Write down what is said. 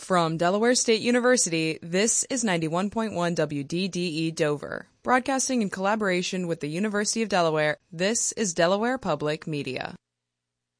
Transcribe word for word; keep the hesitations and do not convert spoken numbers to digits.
From Delaware State University, this is ninety-one point one W D D E Dover. Broadcasting in collaboration with the University of Delaware, this is Delaware Public Media.